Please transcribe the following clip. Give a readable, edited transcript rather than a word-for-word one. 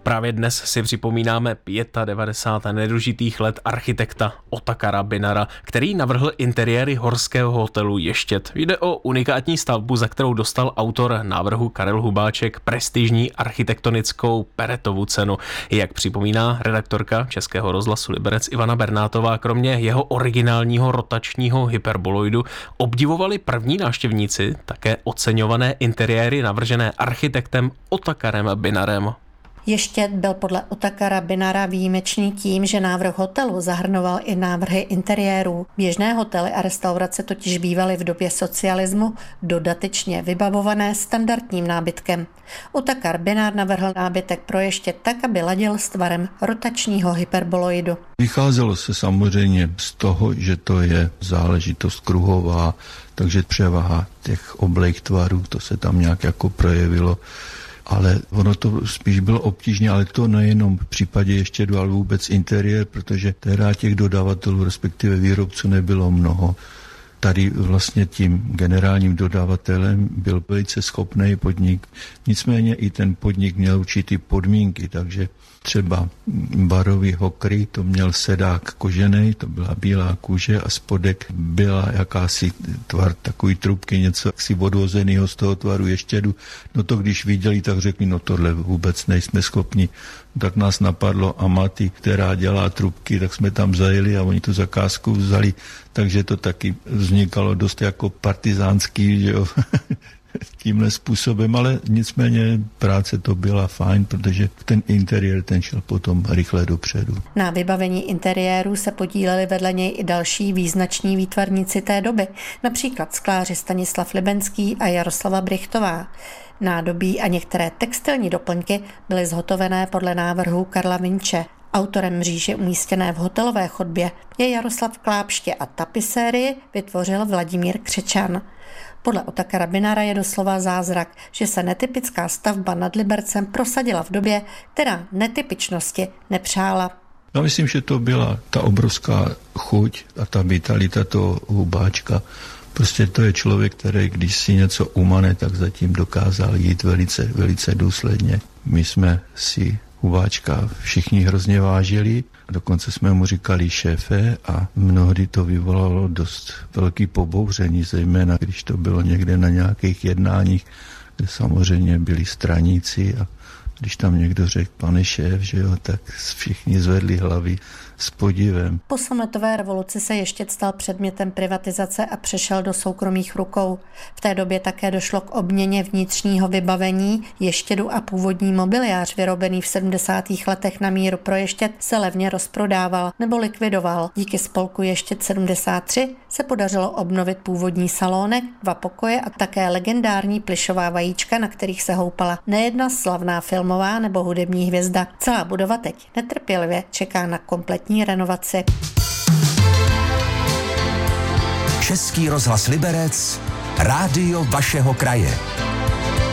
Právě dnes si připomínáme 95 nedožitých let architekta Otakara Binara, který navrhl interiéry horského hotelu Ještěd. Jde o unikátní stavbu, za kterou dostal autor návrhu Karel Hubáček prestižní architektonickou Peretovu cenu. Jak připomíná redaktorka Českého rozhlasu Liberec Ivana Bernátová, kromě jeho originálního rotačního hyperboloidu obdivovali první návštěvníci také oceňované interiéry navržené architektem Otakarem Binarem. Ještěd byl podle Otakara Binara výjimečný tím, že návrh hotelu zahrnoval i návrhy interiérů. Běžné hotely a restaurace totiž bývaly v době socialismu dodatečně vybavované standardním nábytkem. Otakar Binar navrhl nábytek pro Ještěd tak, aby ladil s tvarem rotačního hyperboloidu. Vycházelo se samozřejmě z toho, že to je záležitost kruhová, takže převaha těch oblejch tvarů, to se tam nějak jako projevilo. Ale ono to spíš bylo obtížné, ale to nejenom v případě Ještědu, ale vůbec interiér, protože tehdy těch dodavatelů, respektive výrobců nebylo mnoho. Tady vlastně tím generálním dodavatelem byl velice schopný podnik, nicméně i ten podnik měl určitý podmínky, takže třeba barový hokry, to měl sedák kožený, to byla bílá kůže a spodek byla jakási tvar takový trubky, něco si odvozenýho z toho tvaru Ještědu. No to když viděli, tak řekli, no tohle vůbec nejsme schopni. Tak nás napadlo Amati, která dělá trubky, tak jsme tam zajeli a oni tu zakázku vzali, takže to taky vznikalo dost jako partizánský, že jo, tímhle způsobem, ale nicméně práce to byla fajn, protože ten interiér ten šel potom rychle dopředu. Na vybavení interiéru se podíleli vedle něj i další význační výtvarníci té doby, například skláři Stanislav Libenský a Jaroslava Brychtová. Nádobí a některé textilní doplňky byly zhotovené podle návrhu Karla Vinče. Autorem mříže umístěné v hotelové chodbě je Jaroslav Klápště a tapisérii vytvořil Vladimír Křečan. Podle Otakara Binara je doslova zázrak, že se netypická stavba nad Libercem prosadila v době, která netypičnosti nepřála. Já myslím, že to byla ta obrovská chuť a ta vitalita toho Hubáčka. Prostě to je člověk, který když si něco umane, tak zatím dokázal jít velice, velice důsledně. My jsme si Hubáčka všichni hrozně vážili, dokonce jsme mu říkali šéfe a mnohdy to vyvolalo dost velký pobouření, zejména když to bylo někde na nějakých jednáních, kde samozřejmě byli straníci a když tam někdo řekl pane šéf, že jo, tak všichni zvedli hlavy s podivem. Po sametové revoluci se Ještěd stal předmětem privatizace a přešel do soukromých rukou. V té době také došlo k obměně vnitřního vybavení Ještědu a původní mobiliář vyrobený v 70. letech na míru pro Ještěd se levně rozprodával nebo likvidoval. Díky spolku Ještěd 73 se podařilo obnovit původní salónek, 2 pokoje a také legendární plyšová vajíčka, na kterých se houpala nejedna slavná filmová nebo hudební hvězda. Celá budova teď netrpělivě čeká na kompletní renovaci. Český rozhlas Liberec, rádio vašeho kraje.